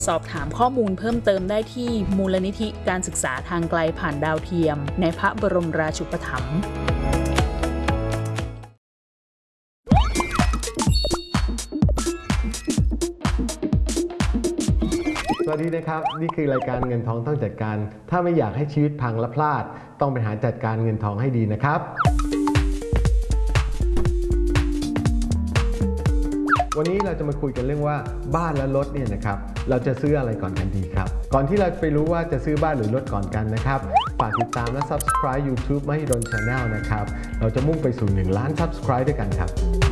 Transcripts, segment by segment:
สอบถามข้อมูลเพิ่มเติมได้ที่มูลนิธิการศึกษาทางไกลผ่านดาวเทียมในพระบรมราชูปถัมภ์สวัสดีนะครับนี่คือรายการเงินทองต้องจัดการถ้าไม่อยากให้ชีวิตพังและพลาดต้องบริหารจัดการเงินทองให้ดีนะครับวันนี้เราจะมาคุยกันเรื่องว่าบ้านและรถเนี่ยนะครับเราจะซื้ออะไรก่อนกันดีครับก่อนที่เราไปรู้ว่าจะซื้อบ้านหรือรถก่อนกันนะครับฝากติดตามและ Subscribe YouTube Mahidol Channel นะครับเราจะมุ่งไปสู่1 ล้าน Subscribe ด้วยกันครับ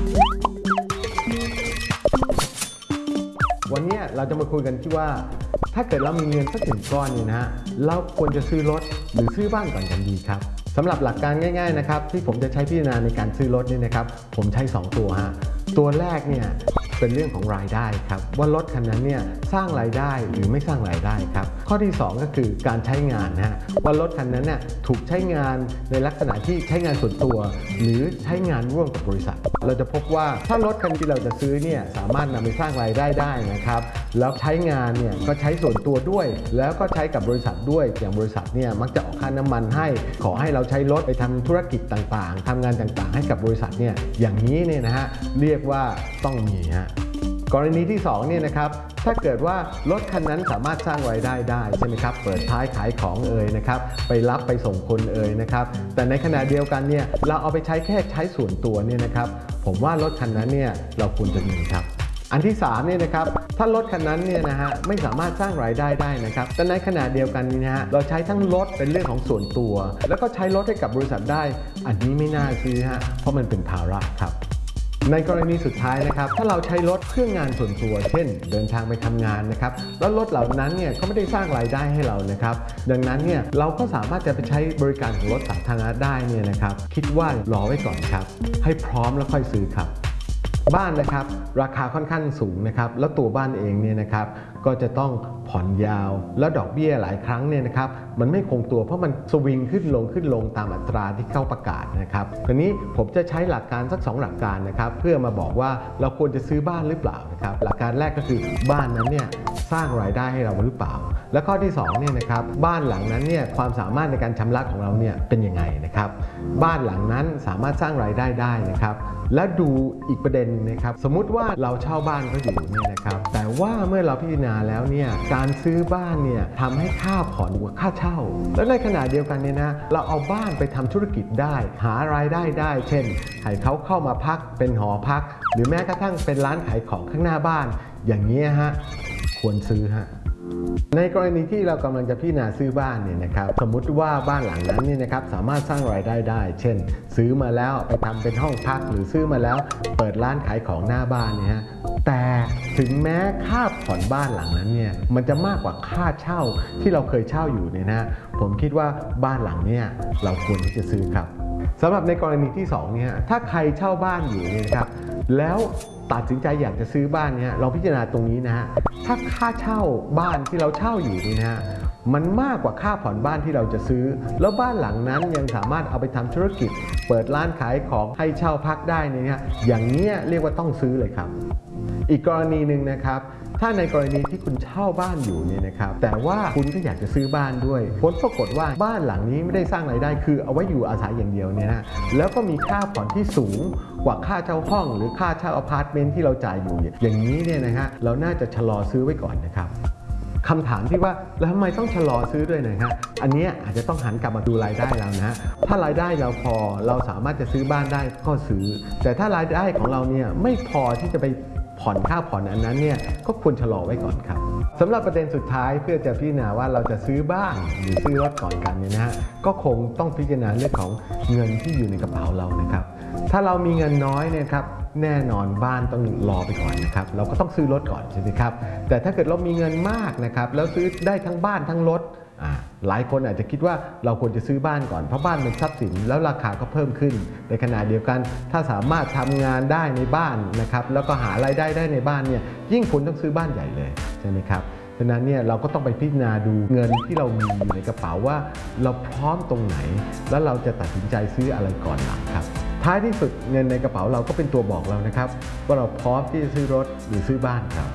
วันนี้เราจะมาคุยกันที่ว่าถ้าเกิดเรามีเงินสักถึงก้อนเนี่ยนะฮะเราควรจะซื้อรถหรือซื้อบ้านก่อนกันดีครับสำหรับหลักการง่ายๆนะครับที่ผมจะใช้พิจารณาในการซื้อรถเนี่ยนะครับผมใช้2ตัวฮะตัวแรกเนี่ยเป็นเรื่องของรายได้ครับว่ารถคันนั้นเนี่ยสร้างรายได้หรือไม่สร้างรายได้ครับข้อที่2ก็คือการใช้งานนะฮะว่ารถคันนั้นเนี่ยถูกใช้งานในลักษณะที่ใช้งานส่วนตัวหรือใช้งานร่วมกับบริษัทเราจะพบว่าถ้ารถคันที่เราจะซื้อเนี่ยสามารถนำไปสร้างรายได้ได้นะครับแล้วใช้งานเนี่ยก็ใช้ส่วนตัวด้วยแล้วก็ใช้กับบริษัทด้วยอย่างบริษัทเนี่ยมักจะออกค่าน้ำมันให้ขอให้เราใช้รถไปทำธุรกิจต่างๆทำงานต่างๆให้กับบริษัทเนี่ยอย่างนี้เนี่ยนะฮะเรียกว่าต้องมีฮะกรณีที่2เนี่ยนะครับถ้าเกิดว่ารถคันนั้นสามารถสร้างรายได้ได้ใช่ไหมครับเปิดท้ายขายของนะครับไปรับไปส่งคนนะครับแต่ในขณะเดียวกันเนี่ยเราเอาไปใช้แค่ใช้ส่วนตัวเนี่ยนะครับผมว่ารถคันนั้นเนี่ยเราควรจะมีครับอันที่3เนี่ยนะครับถ้ารถคันนั้นเนี่ยนะฮะไม่สามารถสร้างรายได้ได้นะครับแต่ในขณะเดียวกันนี้นะฮะเราใช้ทั้งรถเป็นเรื่องของส่วนตัวแล้วก็ใช้รถให้กับบริษัทได้อันนี้ไม่น่าซื้อฮะเพราะมันเป็นภาระครับในกรณีสุดท้ายนะครับถ้าเราใช้รถเพื่องานส่วนตัวเช่นเดินทางไปทำงานนะครับแล้วรถเหล่านั้นเนี่ยก็ไม่ได้สร้างรายได้ให้เรานะครับดังนั้นเนี่ยเราก็สามารถจะไปใช้บริการของรถสาธารณะได้เนี่ยนะครับคิดว่ารอไว้ก่อนครับให้พร้อมแล้วค่อยซื้อครับบ้านนะครับราคาค่อนข้างสูงนะครับแล้วตัวบ้านเองเนี่ยนะครับก็จะต้องผ่อนยาวแล้วดอกเบี้ยหลายครั้งเนี่ยนะครับมันไม่คงตัวเพราะมันสวิงขึ้นลงตามอัตราที่เข้าประกาศนะครับทีนี้ผมจะใช้หลักการสัก2หลักการนะครับเพื่อมาบอกว่าเราควรจะซื้อบ้านหรือเปล่านะครับหลักการแรกก็คือบ้านนั้นเนี่ยสร้างรายได้ให้เราหรือเปล่าและข้อที่2เนี่ยนะครับบ้านหลังนั้นเนี่ยความสามารถในการชำระของเราเนี่ยเป็นยังไงนะครับบ้านหลังนั้นสามารถสร้างรายได้ได้นะครับและดูอีกประเด็นนึงนะครับสมมุติว่าเราเช่าบ้านเขาอยู่เนี่ยนะครับแต่ว่าเมื่อเราพิจารณาแล้วเนี่ยการซื้อบ้านเนี่ยทำให้ค่าผ่อนกว่าค่าเช่าแล้วในขณะเดียวกันเนี่ยนะเราเอาบ้านไปทำธุรกิจได้หารายได้ได้เช่นให้เขาเข้ามาพักเป็นหอพักหรือแม้กระทั่งเป็นร้านขายของข้างหน้าบ้านอย่างนี้ฮะควรซื้อฮะในกรณีที่เรากำลังจะพิจารณาซื้อบ้านเนี่ยนะครับสมมุติว่าบ้านหลังนั้นเนี่ยนะครับสามารถสร้างรายได้ได้เช่นซื้อมาแล้วไปทำเป็นห้องพักหรือซื้อมาแล้วเปิดร้านขายของหน้าบ้านเนี่ยฮะแต่ถึงแม้ค่าผ่อนบ้านหลังนั้นเนี่ยมันจะมากกว่าค่าเช่าที่เราเคยเช่าอยู่เนี่ยนะผมคิดว่าบ้านหลังเนี่ยเราควรที่จะซื้อครับสำหรับในกรณีที่2เนี่ยถ้าใครเช่าบ้านอยู่เนี่ยนะครับแล้วตัดสินใจอยากจะซื้อบ้านเนี่ยเราพิจารณาตรงนี้นะฮะถ้าค่าเช่าบ้านที่เราเช่าอยู่นี่นะฮะมันมากกว่าค่าผ่อนบ้านที่เราจะซื้อแล้วบ้านหลังนั้นยังสามารถเอาไปทำธุรกิจเปิดร้านขายของให้เช่าพักได้เนี่ยอย่างนี้เรียกว่าต้องซื้อเลยครับอีกกรณีหนึ่งนะครับถ้าในกรณีที่คุณเช่าบ้านอยู่เนี่ยนะครับแต่ว่าคุณก็อยากจะซื้อบ้านด้วยผลปรากฏว่าบ้านหลังนี้ไม่ได้สร้างรายได้คือเอาไว้อยู่อาศัยอย่างเดียวเนี่ยนะแล้วก็มีค่าผ่อนที่สูงกว่าค่าเช่าห้องหรือค่าเช่าอพาร์ตเมนต์ที่เราจ่ายอยู่อย่างนี้เนี่ยนะฮะเราน่าจะชะลอซื้อไว้ก่อนนะครับคำถามที่ว่าแล้วทำไมต้องชะลอซื้อด้วยนะฮะอันนี้อาจจะต้องหันกลับมาดูรายได้เรานะฮะถ้ารายได้เราพอเราสามารถจะซื้อบ้านได้ก็ซื้อแต่ถ้ารายได้ของเราเนี่ยไม่พอที่จะไปผ่อนค่าผ่อนอันนั้นเนี่ยก็ควรชะลอไว้ก่อนครับสำหรับประเด็นสุดท้ายเพื่อจะพิจารณาว่าเราจะซื้อบ้านหรือซื้อรถก่อนกันเนี่ยนะฮะก็คงต้องพิจารณาเรื่องของเงินที่อยู่ในกระเป๋าเรานะครับถ้าเรามีเงินน้อยเนี่ยครับแน่นอนบ้านต้องรอไปก่อนนะครับเราก็ต้องซื้อรถก่อนใช่ไหมครับแต่ถ้าเกิดเรามีเงินมากนะครับแล้วซื้อได้ทั้งบ้านทั้งรถหลายคนอาจจะคิดว่าเราควรจะซื้อบ้านก่อนเพราะบ้านเป็นทรัพย์สินแล้วราคาก็เพิ่มขึ้นในขณะเดียวกันถ้าสามารถทำงานได้ในบ้านนะครับแล้วก็หารายได้ได้ในบ้านเนี่ยยิ่งควรต้องซื้อบ้านใหญ่เลยใช่ไหมครับฉะนั้นเนี่ยเราก็ต้องไปพิจารณาดูเงินที่เรามีอยู่ในกระเป๋าว่าเราพร้อมตรงไหนแล้วเราจะตัดสินใจซื้ออะไรก่อนหลังครับท้ายที่สุดเงินในกระเป๋าเราก็เป็นตัวบอกเรานะครับว่าเราพร้อมที่จะซื้อรถหรือซื้อบ้านครับ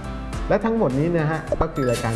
และทั้งหมดนี้นะฮะก็คือรายการ